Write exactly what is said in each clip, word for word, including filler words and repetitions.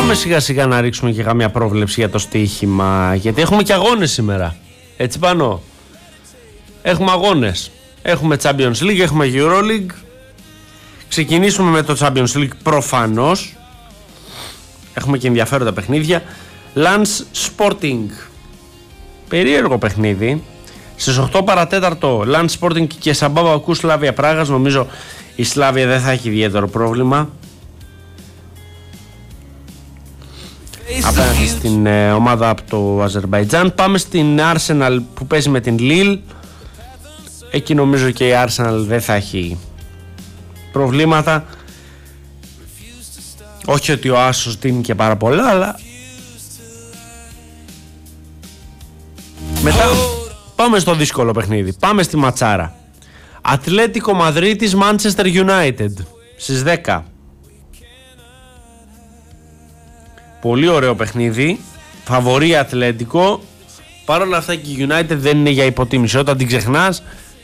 Πάμε σιγά σιγά να ρίξουμε και καμία πρόβλεψη για το στοίχημα, γιατί έχουμε και αγώνες σήμερα. Έτσι πάνω. Έχουμε αγώνες. Έχουμε Champions League, έχουμε EuroLeague. Ξεκινήσουμε με το Champions League προφανώς. Έχουμε και ενδιαφέροντα παιχνίδια. Lens Sporting. Περίεργο παιχνίδι. Στις οκτώ παρατέταρτο Lens Sporting και Σαμπά Μπακού Σλάβια Πράγας. Νομίζω η Σλάβια δεν θα έχει ιδιαίτερο πρόβλημα απέναντι στην ε, ομάδα από το Αζερμπαϊτζάν. Πάμε στην Arsenal που παίζει με την Lille. Εκεί νομίζω και η Arsenal δεν θα έχει προβλήματα. Όχι ότι ο Άσος δίνει και πάρα πολλά, αλλά μετά πάμε στο δύσκολο παιχνίδι. Πάμε στη ματσάρα. Ατλέτικο Μαδρίτης Manchester United στις δέκα. Πολύ ωραίο παιχνίδι. Φαβορί Ατλέτικο. Παρ' όλα αυτά και η United δεν είναι για υποτίμηση. Όταν την ξεχνάς,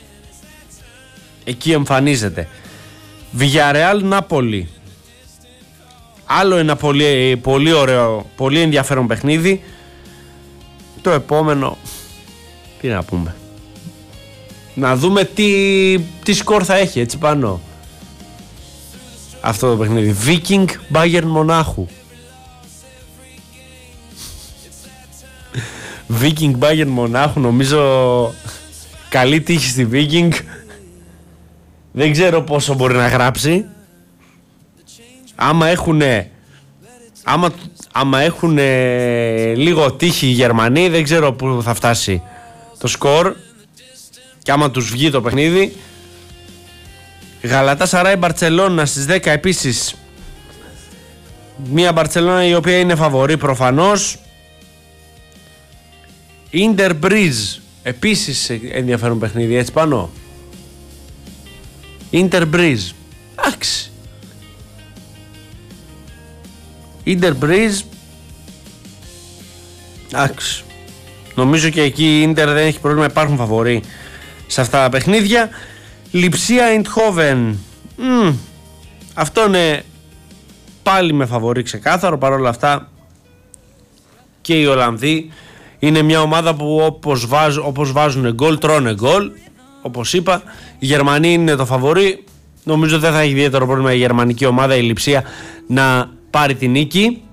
εκεί εμφανίζεται. Villarreal Νάπολη. Άλλο ένα πολύ, πολύ ωραίο, πολύ ενδιαφέρον παιχνίδι. Το επόμενο, τι να πούμε, να δούμε τι, τι σκορ θα έχει έτσι πάνω αυτό το παιχνίδι. Viking Bayern Μονάχου. Viking Bayern Μονάχου, νομίζω καλή τύχη στη Viking. Δεν ξέρω πόσο μπορεί να γράψει. Άμα έχουν άμα, άμα έχουν λίγο τύχη οι Γερμανοί, δεν ξέρω πού θα φτάσει το σκορ και άμα τους βγει το παιχνίδι. Γαλατάσαράι Μπαρτσελώνα στις δέκα επίσης. Μια Μπαρτσελώνα η οποία είναι φαβορή προφανώς. Ίντερ Μπρίζ επίσης ενδιαφέρον παιχνίδι, έτσι πάνω. Ίντερ Μπρίζ, εντάξει. Ίντερ Μπρίζ, εντάξει. Νομίζω και εκεί η Ίντερ δεν έχει πρόβλημα, υπάρχουν φαβορί σε αυτά τα παιχνίδια. Λιψία Ειντχόβεν, mm, αυτό είναι πάλι με φαβορί ξεκάθαρο. Παρ' όλα αυτά και οι Ολλανδοί είναι μια ομάδα που όπως, βάζ, όπως βάζουν γκολ τρώνε γκολ. Όπως είπα, η Γερμανία είναι το φαβορί. Νομίζω δεν θα έχει ιδιαίτερο πρόβλημα η γερμανική ομάδα, η Λιψία, να πάρει την νίκη.